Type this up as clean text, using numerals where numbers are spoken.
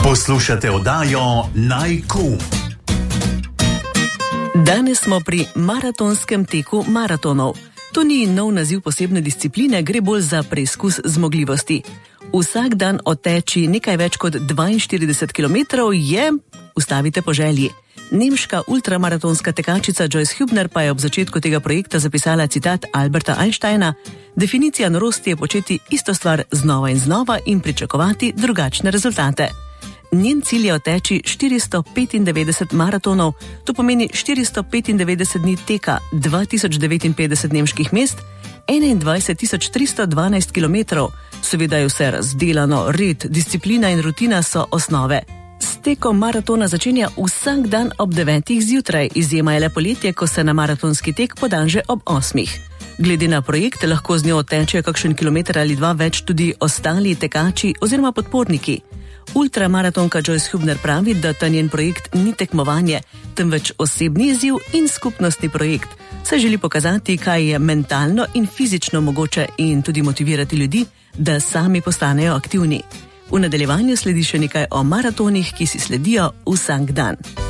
Poslušate oddajo Naj.com. Danes smo pri maratonskem teku maratonov. To ni nov naziv posebne discipline, gre bolj za preizkus zmogljivosti. Vsak dan odteči nekaj več kot 42 km je, ustavite po želji. Nemška ultramaratonska tekačica Joyce Hübner pa je ob začetku tega projekta zapisala citat Alberta Einsteina: definicija norosti je početi isto stvar znova in znova in pričakovati drugačne rezultate. Njen cilj je odteči 495 maratonov, to pomeni 495 dni teka, 2059 nemških mest, 21.312 km. Seveda je vse razdelano, red, disciplina in rutina so osnove. S tekom maratona začenja vsak dan ob 9. zjutraj, izjema je le poletje, ko se na maratonski tek poda že ob 8. Glede na projekt lahko z njo odtečejo kakšen kilometer ali dva več tudi ostali tekači oziroma podporniki. Ultramaratonka Joyce Hübner pravi, da ta njen projekt ni tekmovanje, temveč osebni izziv in skupnostni projekt. Saj želi pokazati, kaj je mentalno in fizično mogoče in tudi motivirati ljudi, da sami postanejo aktivni. V nadaljevanju sledi še nekaj o maratonih, ki si sledijo vsak dan.